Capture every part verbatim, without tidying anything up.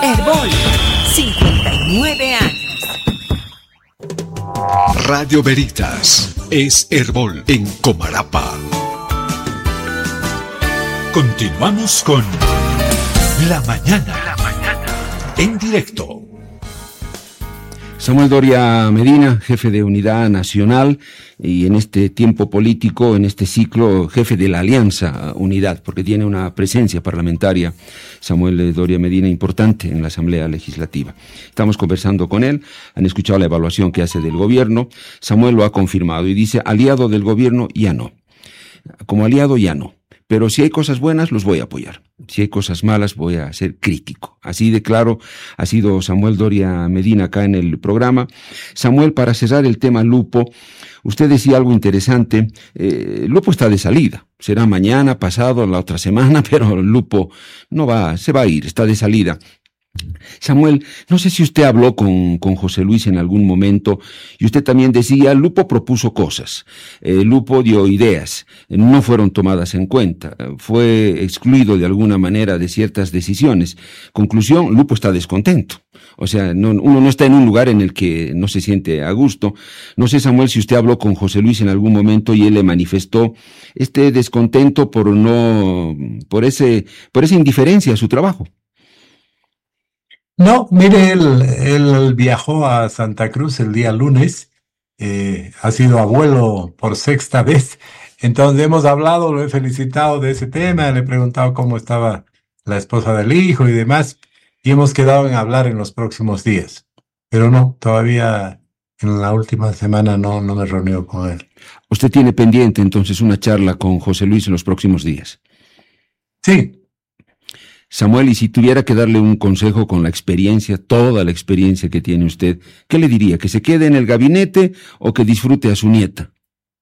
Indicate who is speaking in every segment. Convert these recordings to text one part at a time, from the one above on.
Speaker 1: Herbol, cincuenta y nueve años.
Speaker 2: Radio Veritas es Herbol en Comarapa. Continuamos con La Mañana, La Mañana en directo.
Speaker 3: Samuel Doria Medina, jefe de Unidad Nacional y en este tiempo político, en este ciclo, jefe de la Alianza Unidad, porque tiene una presencia parlamentaria, Samuel Doria Medina, importante en la Asamblea Legislativa. Estamos conversando con él, han escuchado la evaluación que hace del gobierno, Samuel lo ha confirmado y dice, aliado del gobierno ya no, como aliado ya no. Pero si hay cosas buenas, los voy a apoyar. Si hay cosas malas, voy a ser crítico. Así de claro ha sido Samuel Doria Medina acá en el programa. Samuel, para cerrar el tema Lupo, usted decía algo interesante. Eh, Lupo está de salida. Será mañana, pasado, la otra semana, pero Lupo no va, se va a ir, está de salida. Samuel, no sé si usted habló con, con José Luis en algún momento y usted también decía, Lupo propuso cosas, eh, Lupo dio ideas, eh, no fueron tomadas en cuenta, eh, fue excluido de alguna manera de ciertas decisiones. Conclusión, Lupo está descontento. O sea, no, uno no está en un lugar en el que no se siente a gusto. No sé, Samuel, si usted habló con José Luis en algún momento y él le manifestó este descontento por no, por ese, por esa indiferencia a su trabajo.
Speaker 4: No, mire, él, él viajó a Santa Cruz el día lunes, eh, ha sido abuelo por sexta vez, entonces hemos hablado, lo he felicitado de ese tema, le he preguntado cómo estaba la esposa del hijo y demás, y hemos quedado en hablar en los próximos días, pero no, todavía en la última semana no, no me reuní con él.
Speaker 3: ¿Usted tiene pendiente entonces una charla con José Luis en los próximos días?
Speaker 4: Sí.
Speaker 3: Samuel, y si tuviera que darle un consejo con la experiencia, toda la experiencia que tiene usted, ¿qué le diría? ¿Que se quede en el gabinete o que disfrute a su nieta?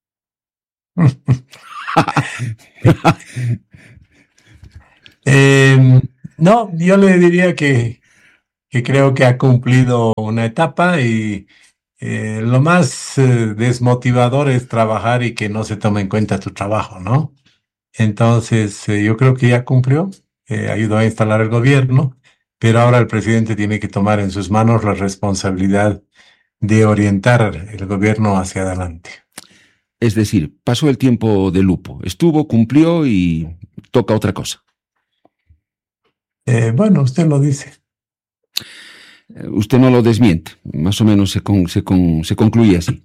Speaker 4: eh, no, yo le diría que, que creo que ha cumplido una etapa y eh, lo más eh, desmotivador es trabajar y que no se tome en cuenta tu trabajo, ¿no? Entonces, eh, yo creo que ya cumplió. Eh, ayudó a instalar el gobierno, pero ahora el presidente tiene que tomar en sus manos la responsabilidad de orientar el gobierno hacia adelante.
Speaker 3: Es decir, pasó el tiempo de Lupo, estuvo, cumplió y toca otra cosa.
Speaker 4: Eh, bueno, usted lo dice.
Speaker 3: Usted no lo desmiente, más o menos se, con, se, con, se concluye así.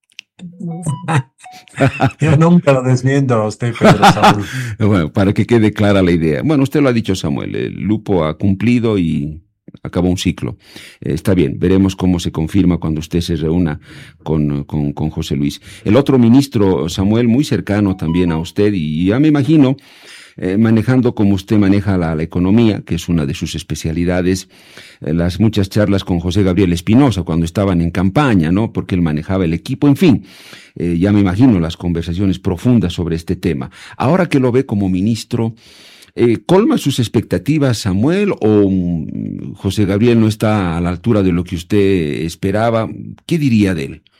Speaker 4: Yo nunca lo desmiento a usted, Pedro Saúl.
Speaker 3: Bueno, para que quede clara la idea. Bueno, usted lo ha dicho, Samuel, el Lupo ha cumplido y acabó un ciclo. Eh, está bien, veremos cómo se confirma cuando usted se reúna con, con, con José Luis. El otro ministro, Samuel, muy cercano también a usted, y ya me imagino, eh, manejando como usted maneja la, la economía, que es una de sus especialidades, eh, las muchas charlas con José Gabriel Espinosa cuando estaban en campaña, ¿no? Porque él manejaba el equipo, en fin, eh, ya me imagino las conversaciones profundas sobre este tema. Ahora que lo ve como ministro, eh, ¿colma sus expectativas, Samuel, o um, José Gabriel no está a la altura de lo que usted esperaba? ¿Qué diría de él?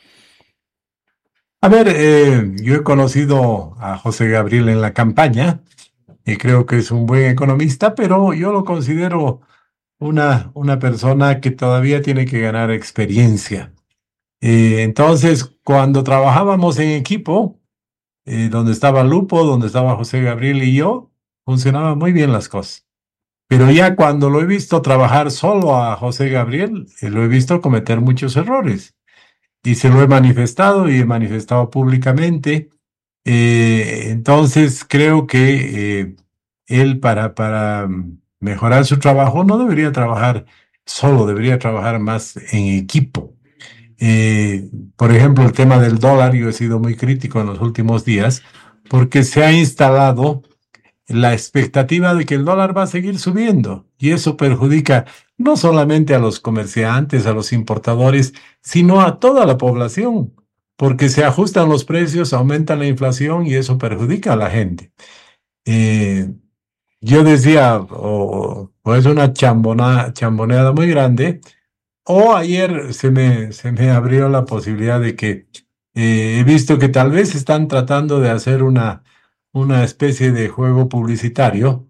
Speaker 4: A ver, eh, yo he conocido a José Gabriel en la campaña y creo que es un buen economista, pero yo lo considero una, una persona que todavía tiene que ganar experiencia. Eh, entonces, cuando trabajábamos en equipo, eh, donde estaba Lupo, donde estaba José Gabriel y yo, funcionaban muy bien las cosas. Pero ya cuando lo he visto trabajar solo a José Gabriel, eh, lo he visto cometer muchos errores. Y se lo he manifestado y he manifestado públicamente. Eh, entonces, creo que eh, él para, para mejorar su trabajo no debería trabajar solo, debería trabajar más en equipo. Eh, por ejemplo, el tema del dólar, yo he sido muy crítico en los últimos días porque se ha instalado la expectativa de que el dólar va a seguir subiendo y eso perjudica no solamente a los comerciantes, a los importadores, sino a toda la población, porque se ajustan los precios, aumenta la inflación y eso perjudica a la gente. Eh, yo decía, o, o es una chambona, chamboneada muy grande, o ayer se me, se me abrió la posibilidad de que eh, he visto que tal vez están tratando de hacer una, una especie de juego publicitario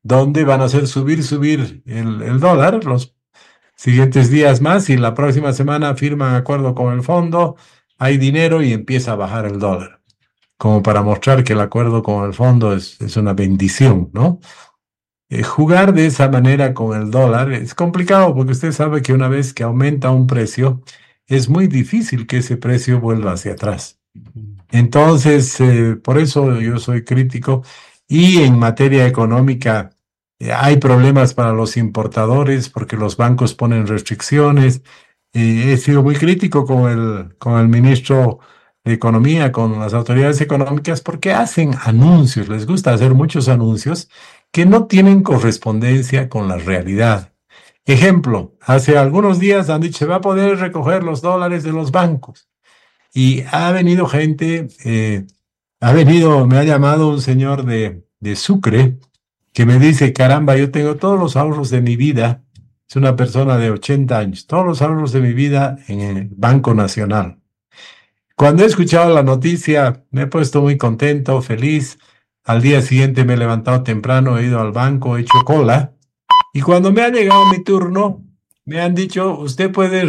Speaker 4: donde van a hacer subir, subir el, el dólar los siguientes días más y la próxima semana firman acuerdo con el fondo, hay dinero y empieza a bajar el dólar, como para mostrar que el acuerdo con el fondo es, es una bendición, ¿no? Eh, jugar de esa manera con el dólar es complicado porque usted sabe que una vez que aumenta un precio, es muy difícil que ese precio vuelva hacia atrás. Entonces, eh, por eso yo soy crítico. Y en materia económica, eh, hay problemas para los importadores porque los bancos ponen restricciones. Eh, he sido muy crítico con el, con el ministro de Economía, con las autoridades económicas, porque hacen anuncios, les gusta hacer muchos anuncios que no tienen correspondencia con la realidad. Ejemplo, hace algunos días han dicho, se va a poder recoger los dólares de los bancos. Y ha venido gente, eh, ha venido, me ha llamado un señor de, de Sucre, que me dice, caramba, yo tengo todos los ahorros de mi vida, es una persona de ochenta años, todos los ahorros de mi vida en el Banco Nacional. Cuando he escuchado la noticia, me he puesto muy contento, feliz. Al día siguiente me he levantado temprano, he ido al banco, he hecho cola. Y cuando me ha llegado mi turno, me han dicho, usted puede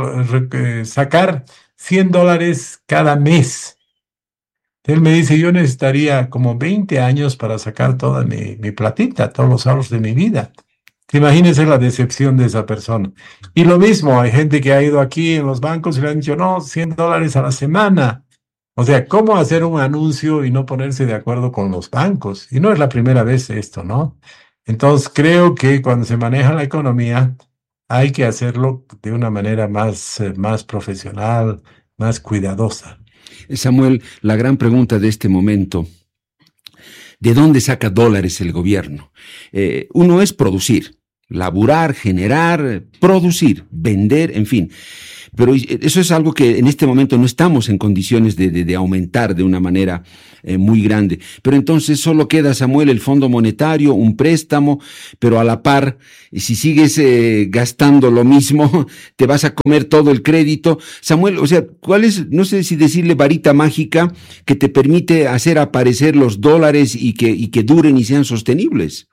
Speaker 4: sacar cien dólares cada mes. Él me dice, yo necesitaría como veinte años para sacar toda mi, mi platita, todos los ahorros de mi vida. Imagínense la decepción de esa persona. Y lo mismo, hay gente que ha ido aquí en los bancos y le han dicho, no, cien dólares a la semana. O sea, ¿cómo hacer un anuncio y no ponerse de acuerdo con los bancos? Y no es la primera vez esto, ¿no? Entonces, creo que cuando se maneja la economía, hay que hacerlo de una manera más, eh, más profesional, más cuidadosa.
Speaker 3: Samuel, la gran pregunta de este momento, ¿de dónde saca dólares el gobierno? Eh, uno es producir, laburar, generar, producir, vender, en fin. Pero eso es algo que en este momento no estamos en condiciones de, de, de aumentar de una manera eh, muy grande. Pero entonces solo queda, Samuel, el Fondo Monetario, un préstamo, pero a la par, si sigues eh, gastando lo mismo, te vas a comer todo el crédito. Samuel, o sea, ¿cuál es, no sé si decirle varita mágica, que te permite hacer aparecer los dólares y que, y que duren y sean sostenibles?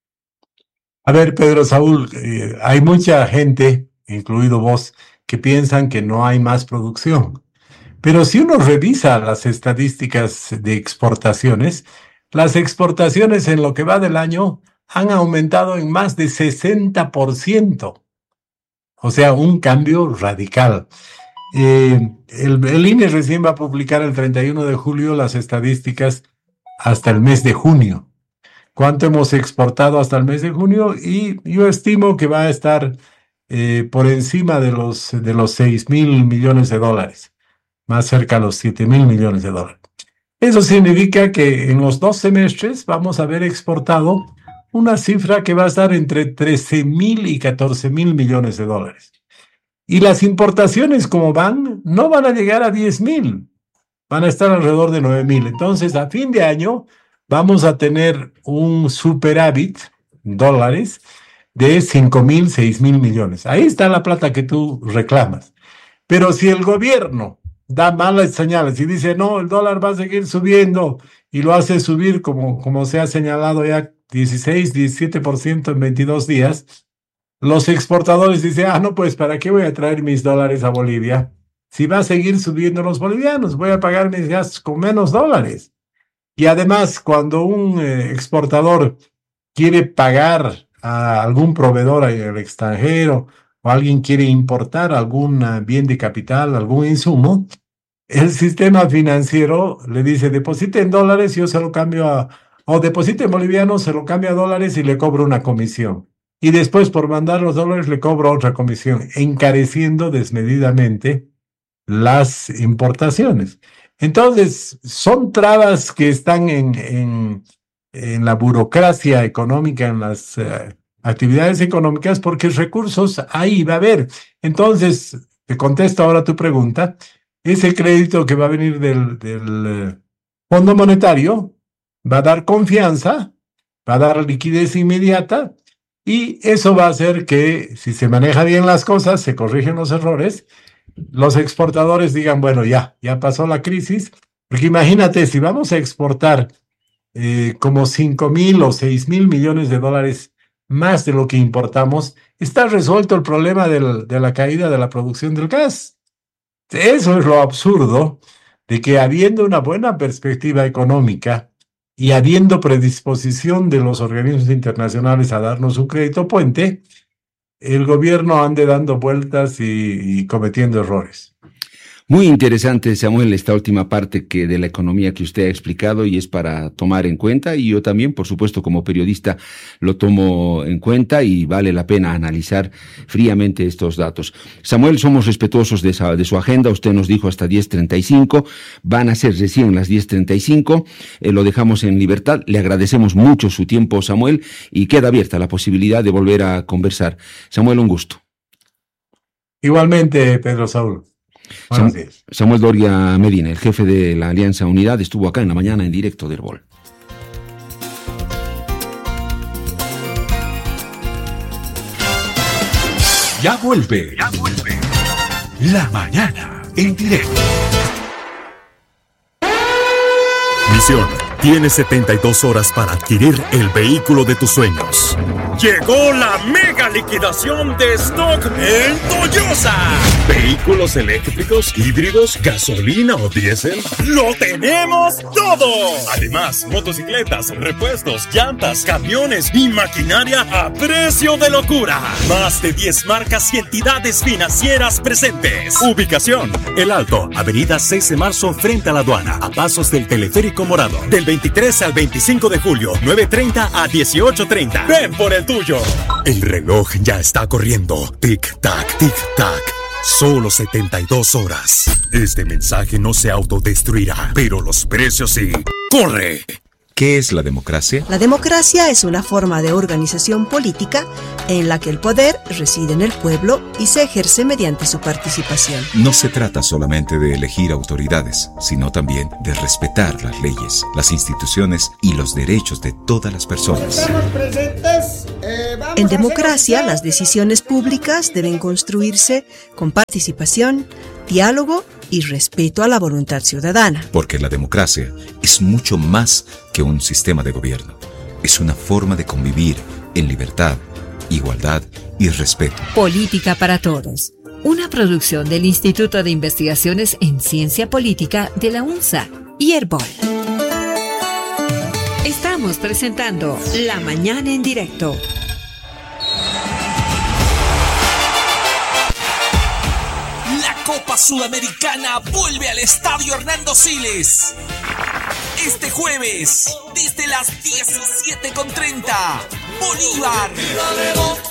Speaker 4: A ver, Pedro Saúl, eh, hay mucha gente, incluido vos, que piensan que no hay más producción. Pero si uno revisa las estadísticas de exportaciones, las exportaciones en lo que va del año han aumentado en más de sesenta por ciento. O sea, un cambio radical. Eh, el, el I N E recién va a publicar el treinta y uno de julio las estadísticas hasta el mes de junio. ¿Cuánto hemos exportado hasta el mes de junio? Y yo estimo que va a estar Eh, por encima de los, de los seis mil millones de dólares, más cerca a los siete mil millones de dólares. Eso significa que en los dos semestres vamos a haber exportado una cifra que va a estar entre trece mil y catorce mil millones de dólares. Y las importaciones, como van, no van a llegar a diez mil, van a estar alrededor de nueve mil. Entonces, a fin de año, vamos a tener un superávit, dólares, de cinco mil, seis mil millones. Ahí está la plata que tú reclamas. Pero si el gobierno da malas señales y dice, no, el dólar va a seguir subiendo y lo hace subir como, como se ha señalado ya dieciséis, diecisiete por ciento en veintidós días, los exportadores dicen, ah, no, pues, ¿para qué voy a traer mis dólares a Bolivia? Si va a seguir subiendo los bolivianos, voy a pagar mis gastos con menos dólares. Y además, cuando un eh, exportador quiere pagar a algún proveedor en el extranjero o alguien quiere importar algún bien de capital, algún insumo, el sistema financiero le dice, deposite en dólares, yo se lo cambio a, o deposite en bolivianos, se lo cambio a dólares y le cobro una comisión. Y después por mandar los dólares le cobro otra comisión, encareciendo desmedidamente las importaciones. Entonces, son trabas que están en, en en la burocracia económica, en las uh, actividades económicas, porque recursos ahí va a haber. Entonces, te contesto ahora tu pregunta, ese crédito que va a venir del, del uh, Fondo Monetario va a dar confianza, va a dar liquidez inmediata, y eso va a hacer que, si se maneja bien las cosas, se corrigen los errores, los exportadores digan, bueno, ya, ya pasó la crisis, porque imagínate, si vamos a exportar eh, como cinco mil o seis mil millones de dólares más de lo que importamos, está resuelto el problema del, de la caída de la producción del gas. Eso es lo absurdo de que habiendo una buena perspectiva económica y habiendo predisposición de los organismos internacionales a darnos un crédito puente, el gobierno ande dando vueltas y, y cometiendo errores.
Speaker 3: Muy interesante, Samuel, esta última parte que de la economía que usted ha explicado y es para tomar en cuenta, y yo también, por supuesto, como periodista lo tomo en cuenta y vale la pena analizar fríamente estos datos. Samuel, somos respetuosos de, esa, de su agenda, usted nos dijo hasta diez treinta y cinco, van a ser recién las diez treinta y cinco, eh, lo dejamos en libertad, le agradecemos mucho su tiempo, Samuel, y queda abierta la posibilidad de volver a conversar. Samuel, un gusto.
Speaker 4: Igualmente, Pedro Saúl. Buenos días.
Speaker 3: Samuel Doria Medina, el jefe de la Alianza Unidad, estuvo acá en la mañana en directo de Herbol.
Speaker 2: Ya vuelve. Ya vuelve. La mañana en directo.
Speaker 5: Misión. Tienes setenta y dos horas para adquirir el vehículo de tus sueños. Llegó la mega liquidación de stock en Toyosa. Vehículos eléctricos, híbridos, gasolina o diésel. ¡Lo tenemos todo! Además, motocicletas, repuestos, llantas, camiones y maquinaria a precio de locura. Más de diez marcas y entidades financieras presentes. Ubicación: El Alto, avenida seis de marzo frente a la aduana, a pasos del teleférico morado. Del veintitrés al veinticinco de julio, nueve treinta a dieciocho treinta. Ven por el tuyo. El reloj ya está corriendo. Tic-tac, tic-tac. Solo setenta y dos horas. Este mensaje no se autodestruirá, pero los precios sí. ¡Corre!
Speaker 6: ¿Qué es la democracia?
Speaker 7: La democracia es una forma de organización política en la que el poder reside en el pueblo y se ejerce mediante su participación.
Speaker 6: No se trata solamente de elegir autoridades, sino también de respetar las leyes, las instituciones y los derechos de todas las personas.
Speaker 7: En democracia, las decisiones públicas deben construirse con participación, diálogo y respeto a la voluntad ciudadana.
Speaker 6: Porque la democracia es mucho más que un sistema de gobierno. Es una forma de convivir en libertad, igualdad y respeto.
Speaker 1: Política para Todos. Una producción del Instituto de Investigaciones en Ciencia Política de la UNSA y Herbol. Estamos presentando La Mañana en Directo.
Speaker 8: Copa Sudamericana vuelve al Estadio Hernando Siles. Este jueves, desde las diecisiete con treinta, Bolívar